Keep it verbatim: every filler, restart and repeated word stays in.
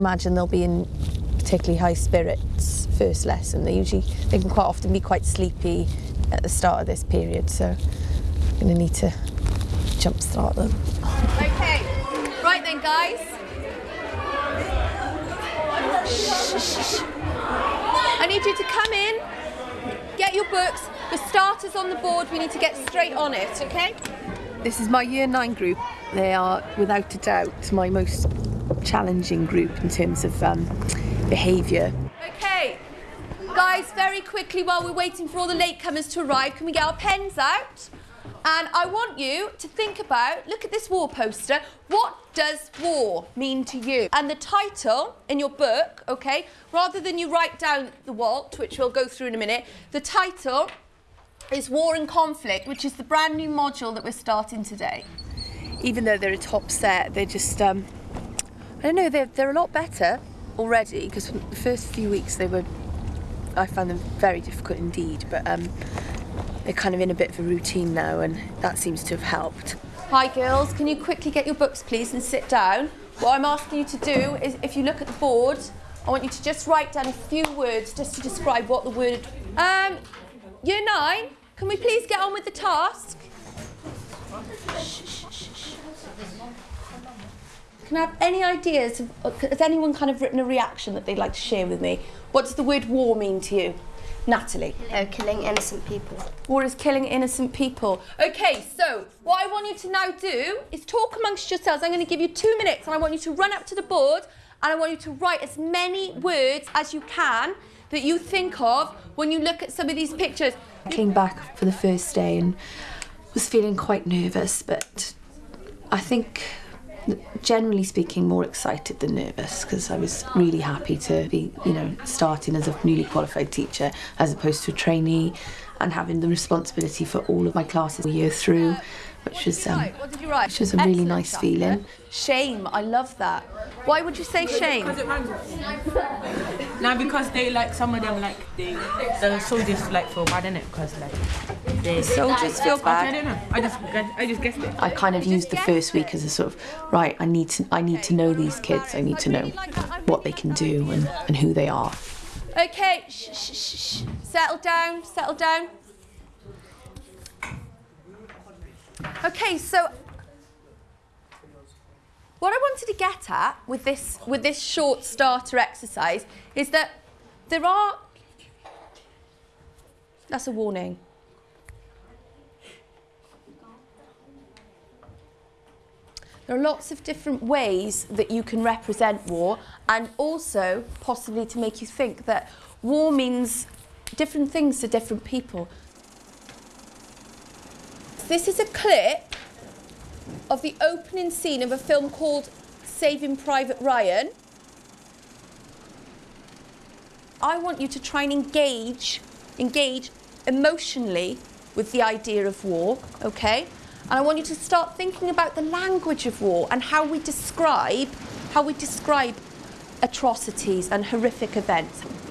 Imagine they'll be in particularly high spirits first lesson. They usually, they can quite often be quite sleepy at the start of this period, so I'm going to need to jumpstart them. Okay, right then guys. Shh, shh, shh. I need you to come in, get your books, the starters on the board, we need to get straight on it, okay? This is my year nine group. They are, without a doubt, my most challenging group in terms of um, behaviour. Okay, guys, very quickly while we're waiting for all the latecomers to arrive, can we get our pens out? And I want you to think about, look at this war poster, what does war mean to you? And the title in your book, okay, rather than you write down the W A L T, which we'll go through in a minute, the title is War and Conflict, which is the brand new module that we're starting today. Even though they're a top set, they're just, um, I don't know, they're, they're a lot better already, because the first few weeks they were, I found them very difficult indeed, but um, they're kind of in a bit of a routine now, and that seems to have helped. Hi girls, can you quickly get your books please and sit down? What I'm asking you to do is, if you look at the board, I want you to just write down a few words just to describe what the word... Um, year nine, can we please get on with the task? Can I have any ideas? Of, has anyone kind of written a reaction that they'd like to share with me? What does the word war mean to you? Natalie? Uh, killing innocent people. War is killing innocent people. Okay, so what I want you to now do is talk amongst yourselves. I'm going to give you two minutes and I want you to run up to the board and I want you to write as many words as you can that you think of when you look at some of these pictures. I came back for the first day and was feeling quite nervous, but I think, generally speaking, more excited than nervous, because I was really happy to be, you know, starting as a newly qualified teacher as opposed to a trainee, and having the responsibility for all of my classes a year through, which was um, what did you write? which was a really Excellent nice stuff, feeling. yeah? Shame, I love that. Why would you say shame? Because it rhymes. Now, because they like some of them like they the soldiers like feel bad in it because like they Soldiers feel I bad. don't know. I just I just guessed it. I kind of used the first week as a sort of, right, I need to I need to know these kids. I need to know what they can do and, and who they are. Okay, shh, shh, shh, shh. Settle down, settle down. Okay, so what I wanted to get at with this with this short starter exercise is that there are, that's a warning. There are lots of different ways that you can represent war, and also possibly to make you think that war means different things to different people. This is a clip of the opening scene of a film called Saving Private Ryan. I want you to try and engage, engage emotionally with the idea of war, okay? And I want you to start thinking about the language of war and how we describe, how we describe atrocities and horrific events.